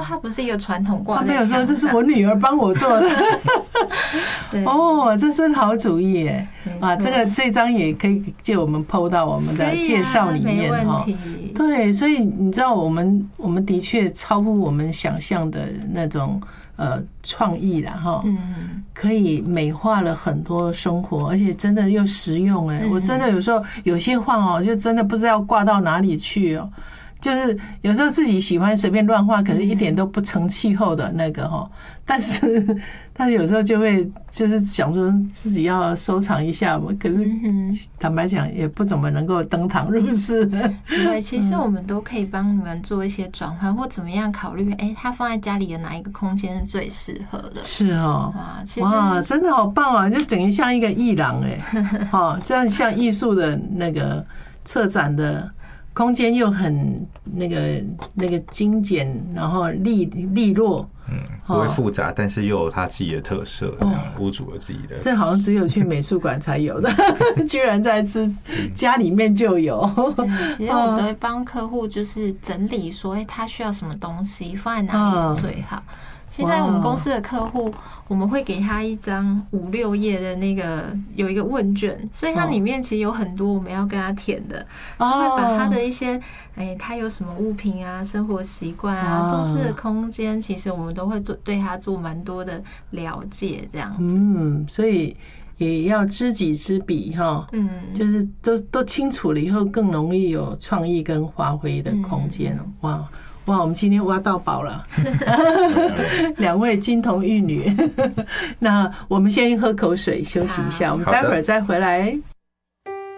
它不是一个传统挂在他没有说墙上， 这是我女儿帮我做的。 对哦，这真好主意耶！啊， 没错这张也可以借我们 PO 到我们的介绍里面没哈问。题。 对，所以你知道，我们的确超乎我们想象的那种创意啦哈。可以美化了很多生活，而且真的又实用哎。我真的有时候有些画哦，就真的不知道挂到哪里去哦。就是有时候自己喜欢随便乱画，可是一点都不成气候的那个哈。但是有时候就会就是想说自己要收藏一下嘛，可是坦白讲也不怎么能够登堂入室。 对，其实我们都可以帮你们做一些转换，或怎么样考虑，它放在家里的哪一个空间是最适合的。 是哦， 哇， 真的好棒啊！就整个像一个艺廊哎，哈，这样像艺术的那个策展的。空间又很那个精简，然后利落， 不会复杂，但是又有他自己的特色，屋主有自己的。 这好像只有去美术馆才有的，居然在家里面就有。 其实我们都会帮客户就是整理说，他需要什么东西放在哪里最好。现在我们公司的客户，我们会给他一张5、6页的那个有一个问卷，所以它里面其实有很多我们要跟他填的，他会把他的一些他有什么物品啊、生活习惯啊、重视的空间，其实我们都会对他做蛮多的了解，这样子。 所以也要知己知彼哈，就是都清楚了以后，更容易有创意跟发挥的空间。哇，我们今天挖到宝了，2位金童玉女。那我们先喝口水休息一下，我们待会儿再回来。